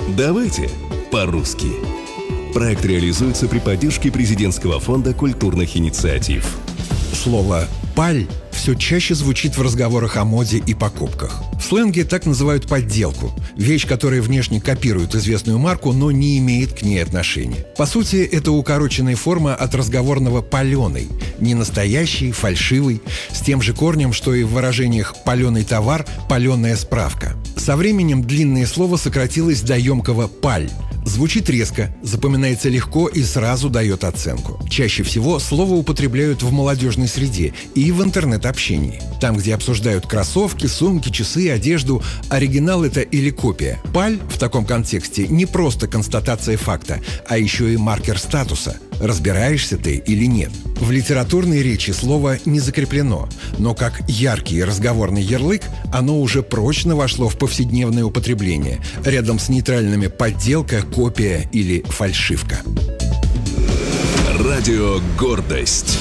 Давайте по-русски. Проект реализуется при поддержке Президентского фонда культурных инициатив. Слово «паль» все чаще звучит в разговорах о моде и покупках. В сленге так называют подделку – вещь, которая внешне копирует известную марку, но не имеет к ней отношения. По сути, это укороченная форма от разговорного «паленый» – не настоящий, фальшивый, с тем же корнем, что и в выражениях «паленый товар», «паленая справка». Со временем длинное слово сократилось до емкого «паль». Звучит резко, запоминается легко и сразу дает оценку. Чаще всего слово употребляют в молодежной среде и в интернет-общении. Там, где обсуждают кроссовки, сумки, часы, одежду, оригинал это или копия. Паль в таком контексте не просто констатация факта, а еще и маркер статуса. Разбираешься ты или нет. В литературной речи слово не закреплено, но как яркий разговорный ярлык оно уже прочно вошло в повседневное употребление, рядом с нейтральными «подделка», «копия» или «фальшивка». Радио «Гордость».